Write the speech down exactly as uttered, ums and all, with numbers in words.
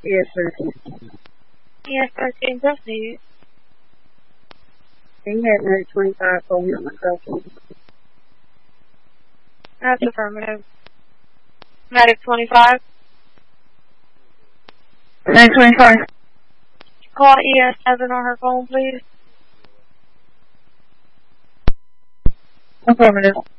Yes, thirteen. Yes, thirteen, proceed. He had Medic twenty-five phone on my cell phone. That's affirmative. Medic twenty-five. Medic twenty-five. Call E S seven on her phone, please. Affirmative.